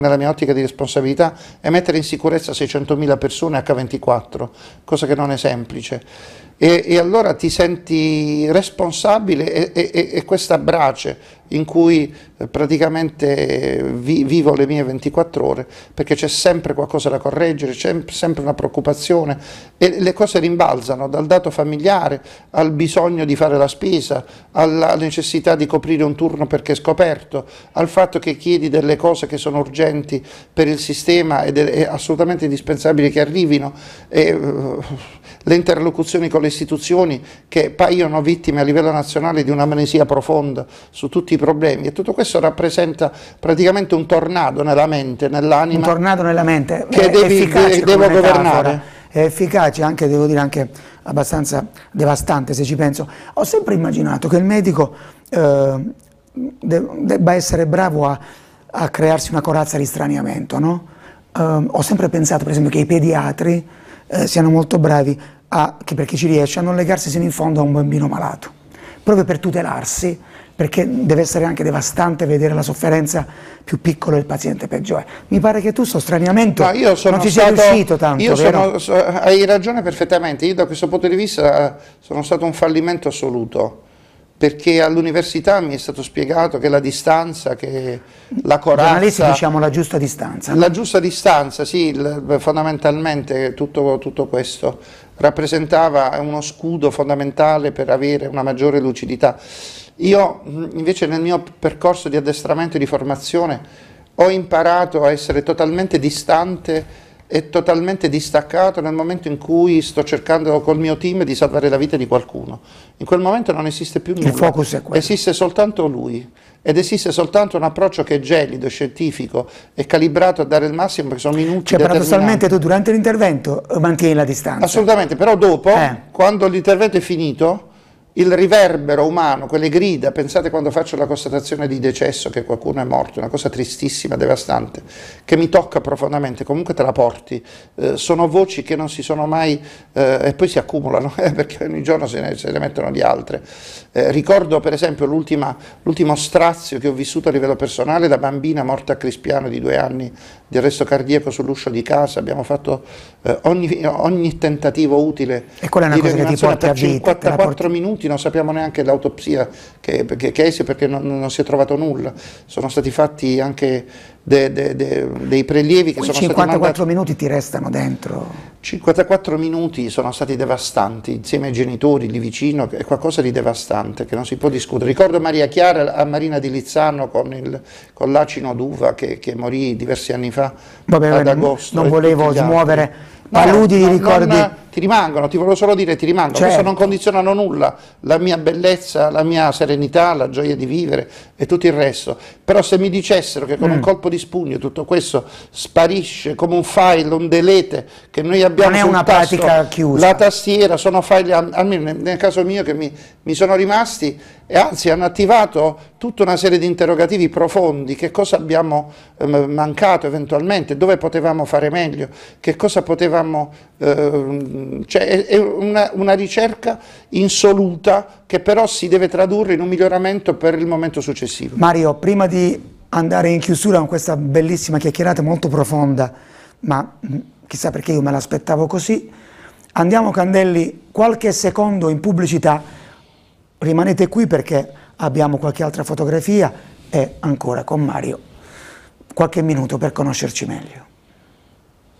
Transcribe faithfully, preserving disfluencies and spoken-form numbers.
nella mia ottica di responsabilità, è mettere in sicurezza seicentomila persone acca ventiquattro, cosa che non è semplice. E, e allora ti senti responsabile e, e, e questa brace in cui eh, praticamente vi, vivo le mie ventiquattro ore, perché c'è sempre qualcosa da correggere, c'è sempre una preoccupazione e le cose rimbalzano dal dato familiare al bisogno di fare la spesa, alla necessità di coprire un turno perché è scoperto, al fatto che chiedi delle cose che sono urgenti per il sistema ed è assolutamente indispensabile che arrivino, e, uh, le interlocuzioni con le istituzioni che paiono vittime a livello nazionale di un'amnesia profonda su tutti i problemi, e tutto questo rappresenta praticamente un tornado nella mente, nell'anima. Un tornado nella mente, che è devi, efficace devo come metafora, governare. È efficace anche, devo dire, anche abbastanza devastante se ci penso. Ho sempre immaginato che il medico eh, de debba essere bravo a, a crearsi una corazza di straniamento, no? Eh, ho sempre pensato per esempio che i pediatri eh, siano molto bravi, a, che per chi ci riesce, a non legarsi sino in fondo a un bambino malato, proprio per tutelarsi, perché deve essere anche devastante vedere la sofferenza più piccola e il paziente peggiore. Mi pare che tu sto straniamento no, io sono non ci stato, sia riuscito tanto, io vero? sono, hai ragione perfettamente, io da questo punto di vista sono stato un fallimento assoluto, perché all'università mi è stato spiegato che la distanza, che la corazza... I giornalisti diciamo la giusta distanza. La no? giusta distanza, sì, il, fondamentalmente tutto, tutto questo rappresentava uno scudo fondamentale per avere una maggiore lucidità. Io invece nel mio percorso di addestramento e di formazione ho imparato a essere totalmente distante e totalmente distaccato nel momento in cui sto cercando col mio team di salvare la vita di qualcuno. In quel momento non esiste più nulla, il focus è quello. Esiste soltanto lui, ed esiste soltanto un approccio che è gelido, scientifico e calibrato a dare il massimo, perché sono minuti Cioè paradossalmente determinanti. tu durante l'intervento mantieni la distanza. Assolutamente, però dopo, Eh. quando l'intervento è finito, il riverbero umano, quelle grida, pensate quando faccio la constatazione di decesso che qualcuno è morto, una cosa tristissima, devastante, che mi tocca profondamente, comunque te la porti, eh, sono voci che non si sono mai, eh, e poi si accumulano, eh, perché ogni giorno se ne, se ne mettono di altre. Eh, ricordo per esempio l'ultimo strazio che ho vissuto a livello personale, da bambina morta a Crispiano di due anni di arresto cardiaco sull'uscio di casa, abbiamo fatto eh, ogni, ogni tentativo utile e quella è una di cosa che ti rianimazione porta a per vita, cinquantaquattro minuti, non sappiamo neanche l'autopsia che, che, che esce, perché non, non si è trovato nulla, sono stati fatti anche de, de, de, dei prelievi che sono cinquantaquattro stati mandati. minuti ti restano dentro. cinquantaquattro minuti sono stati devastanti, insieme ai genitori lì vicino, è qualcosa di devastante che non si può discutere. Ricordo Maria Chiara a Marina di Lizzano con, il, con l'acino d'uva che, che morì diversi anni fa. Vabbè, ad non, agosto, non e volevo tutti gli smuovere altri. paludi No, di no, ricordi. non, ti rimangono, ti volevo solo dire ti rimangono, Certo. questo non condizionano nulla, la mia bellezza, la mia serenità, la gioia di vivere e tutto il resto. Però se mi dicessero che con Mm. un colpo di spugno tutto questo sparisce come un file, un delete che noi abbiamo Non è sul una tasto, pratica chiusa. la tastiera, sono file, almeno nel, nel caso mio, che mi, mi sono rimasti, e anzi hanno attivato tutta una serie di interrogativi profondi: che cosa abbiamo eh, mancato eventualmente, dove potevamo fare meglio, che cosa potevamo, eh, cioè è, è una, una ricerca insoluta che però si deve tradurre in un miglioramento per il momento successivo. Mario, prima di andare in chiusura con questa bellissima chiacchierata molto profonda, ma mh, chissà perché io me l'aspettavo così, andiamo Candelli qualche secondo in pubblicità, rimanete qui perché abbiamo qualche altra fotografia e ancora con Mario qualche minuto per conoscerci meglio.